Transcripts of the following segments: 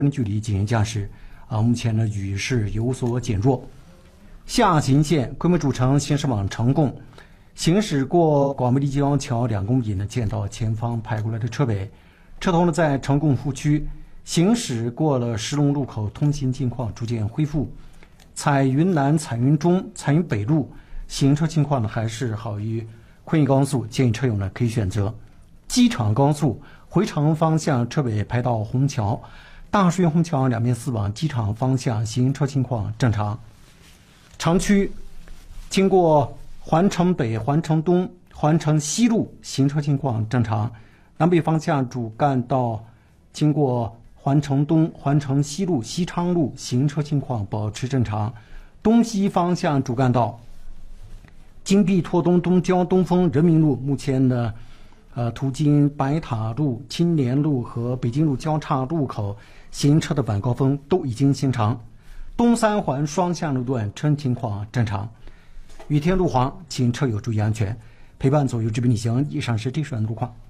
距离进行驾驶。目前呢雨势有所减弱。下秦县昆明主城行驶往成贡，行驶过广梅立江桥2公里呢，见到前方排过来的车尾。车头呢在成贡湖区行驶过了石龙路口，通行情况逐渐恢复。彩云南、彩云中、彩云北路行车情况呢还是好于昆明高速，建议车友呢可以选择机场高速回程方向车尾排到虹桥。大顺虹桥两面4往机场方向行车情况正常。城区经过环城北、环城东、环城西路行车情况正常。南北方向主干道经过环城东、环城西路、西昌路行车情况保持正常。东西方向主干道金碧拓东、东郊、东风、人民路目前呢途经白塔路、青年路和北京路交叉路口行车的晚高峰都已经形成。东三环双向路段车情况正常。雨天路滑，请车友注意安全。陪伴左右直奔逆行。以上是这时段的路况。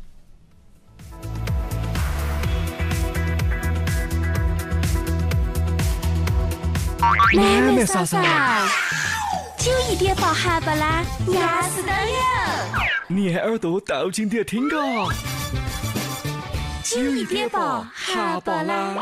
妹妹嫂嫂，9一点报哈巴啦，压死的哟！ 你耳朵倒进点听个。 9一点报哈巴啦。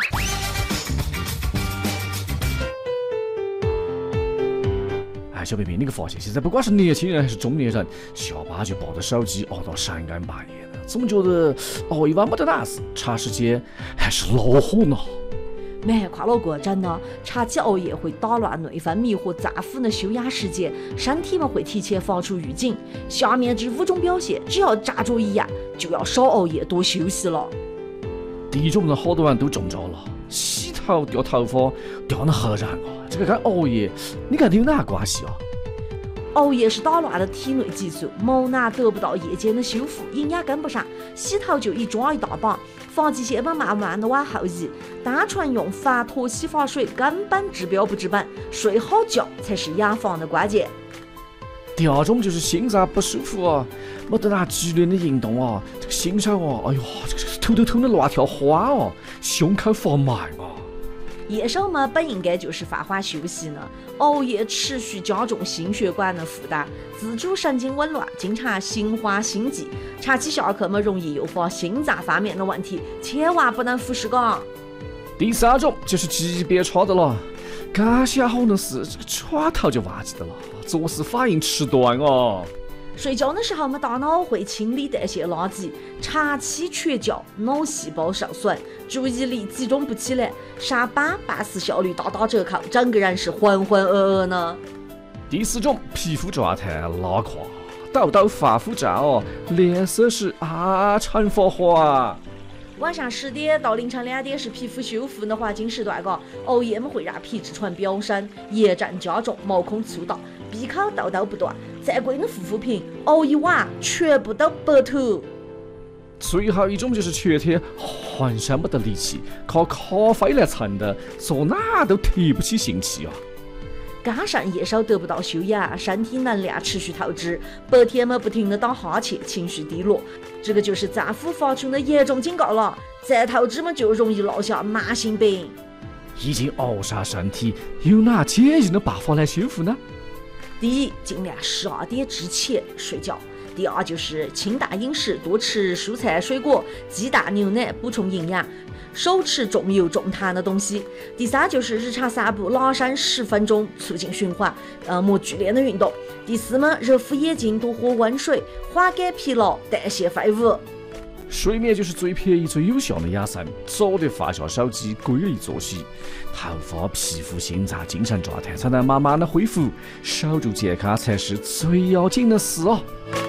小贝贝，你个发现现在不管是年轻人还是中年人，下班就抱着手机熬到3更半夜的，总觉得熬一晚没得哪事，茶时间还是恼火呢。 没跨老过真的，长期熬夜会打乱内分泌和脏腑的休养时间，身体们会提前发出预警。下面这5种表现，只要扎着一样，就要少熬夜多休息了。 第一种呢，好多人都中招了，洗头掉头发掉得很燃啊，这个跟熬夜你看有哪关系啊？ 熬夜是打乱了体内激素，毛囊得不到夜间的修复，营养跟不上，洗头就一抓一大把，发际线慢慢的往后移，单纯用饭脱洗发水根本治标不治本，睡好觉才是养房的关键。 第二种就是心脏不舒服啊，没得那剧烈的运动啊，这个心上啊，哎呦，这个头的乱跳花哦，胸口发满啊。 夜手嘛，本应该就是放缓休息呢，熬夜持续加重心血管的负担，自主神经紊乱，经常心慌心悸，长期下课嘛，容易诱发心脏方面的问题，千万不能忽视嘎。 第三种就是级别差的了，刚想好的事，这个转头就忘记的了，做事反应迟钝哦。 睡觉的时候，我们大脑会清理代谢垃圾，长期缺觉，脑细胞受损，注意力集中不起来，上班办事效率大打折扣，整个人是浑浑噩噩呢。 第4种，皮肤状态拉垮，痘痘反复长哦，脸色是常发黄。 晚上10点到凌晨2点是皮肤修复的黄金时段，熬夜会让皮质醇飙升，炎症加重，毛孔粗大，闭口痘痘不断。再贵的护肤品，熬一晚全部都白头。 最后一种就是全天浑身没得力气，靠咖啡来撑的，做哪都提不起兴气啊。 刚上夜手得不到休养，身体能量持续透支，白天嘛不停的打哈欠，情绪低落，这个就是脏腑发出的严重警告了。再透支嘛就容易落下慢性病。 已经熬伤身体，有哪简易的办法来修复呢？ 第一，尽量12点之前睡觉。第二就是清淡饮食，多吃蔬菜水果、鸡蛋、牛奶补充营养，少吃重油重糖的东西。第三就是日常散步拉伸10分钟，促进循环，莫剧烈的运动。第4嘛，热敷眼睛，多喝温水，缓解疲劳，代谢废物。 睡眠就是最便宜最有效的养生，早点放下手机，规律作息，头发、皮肤、心脏、精神状态才能慢慢的恢复，守住健康才是最要紧的事哦。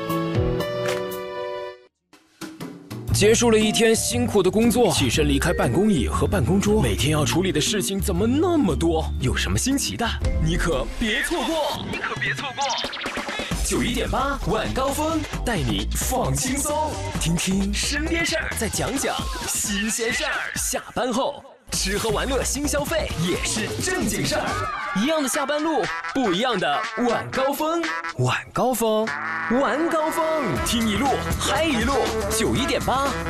结束了一天辛苦的工作，起身离开办公椅和办公桌，每天要处理的事情怎么那么多？有什么新奇的，你可别错过！91.8晚高峰带你放轻松，听听身边事儿，再讲讲新鲜事儿。下班后吃喝玩乐新消费也是正经事儿，一样的下班路，不一样的晚高峰。晚高峰，听一路嗨一路，91.8